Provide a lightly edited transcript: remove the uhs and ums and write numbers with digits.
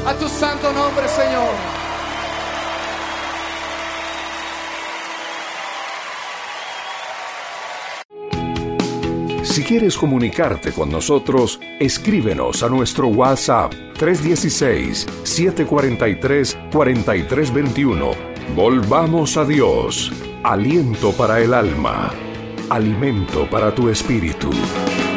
a tu santo nombre, Señor. Si quieres comunicarte con nosotros, escríbenos a nuestro WhatsApp 316-743-4321. Volvamos a Dios, aliento para el alma, alimento para tu espíritu.